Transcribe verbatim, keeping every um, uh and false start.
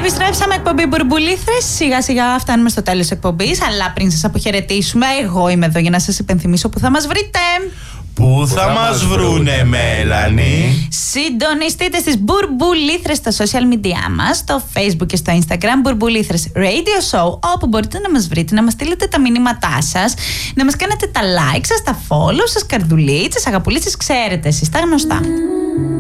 Επιστρέψαμε, εκπομπή Μπουρμπουλήθρες. Σιγά σιγά φτάνουμε στο τέλος της εκπομπής. Αλλά πριν σας αποχαιρετήσουμε, εγώ είμαι εδώ για να σας υπενθυμίσω που θα μας βρείτε. Πού θα, θα μας βρούνε, Μέλανη? Συντονιστείτε στις Μπουρμπουλήθρες στα social media μας, στο Facebook και στο Instagram, Μπουρμπουλήθρες Radio Show, όπου μπορείτε να μας βρείτε, να μας στείλετε τα μηνύματά σας, να μας κάνετε τα like σας, τα follow σας, καρδουλίτσες, αγαπουλίτσες, ξέρετε εσείς τα γνωστά.